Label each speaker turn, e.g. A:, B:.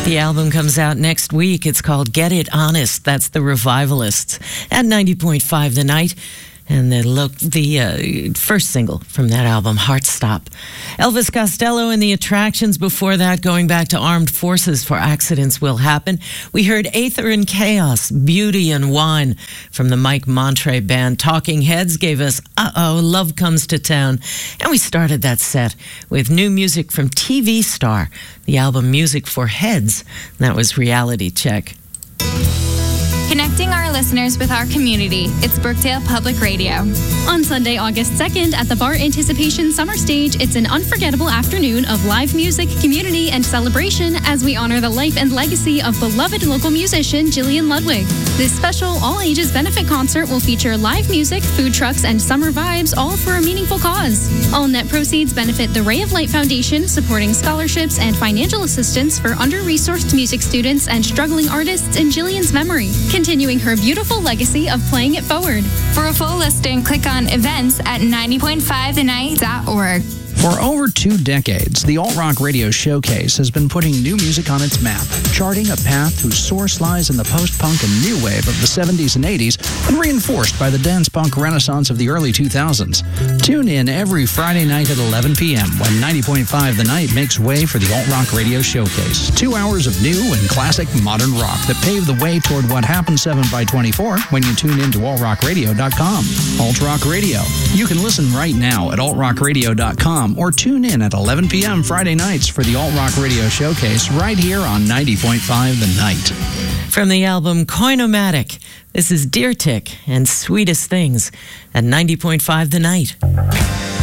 A: The album comes out next week. It's called Get It Honest. That's the Revivalists at 90.5 The Night. And the first single from that album, Heartstop. Elvis Costello and the Attractions before that, going back to Armed Forces for Accidents Will Happen. We heard Aether and Chaos, Beauty and Wine from the Mike Montre Band. Talking Heads gave us Uh-Oh, Love Comes to Town. And we started that set with new music from TV Star, the album Music for Heads. That was Reality Check.
B: Connecting our listeners with our community, it's Brookdale Public Radio.
C: On Sunday, August 2nd, at the Bar Anticipation Summer Stage, it's an unforgettable afternoon of live music, community, and celebration as we honor the life and legacy of beloved local musician Gillian Ludwig. This special all-ages benefit concert will feature live music, food trucks, and summer vibes, all for a meaningful cause. All net proceeds benefit the Ray of Light Foundation, supporting scholarships and financial assistance for under-resourced music students and struggling artists in Gillian's memory, continuing her beautiful legacy of playing it forward.
B: For a full listing, click on events at 90.5thenight.org.
D: For over 2 decades, the Alt Rock Radio Showcase has been putting new music on its map, charting a path whose source lies in the post-punk and new wave of the 70s and 80s and reinforced by the dance-punk renaissance of the early 2000s. Tune in every Friday night at 11 p.m. when 90.5 The Night makes way for the Alt Rock Radio Showcase. 2 hours of new and classic modern rock that pave the way toward what happens 7x24 when you tune in to altrockradio.com. Alt Rock Radio. You can listen right now at altrockradio.com or tune in at 11 p.m. Friday nights for the Alt Rock Radio Showcase right here on 90.5 The Night.
A: From the album Coinomatic, this is Deer Tick and Sweetest Things at 90.5 The Night.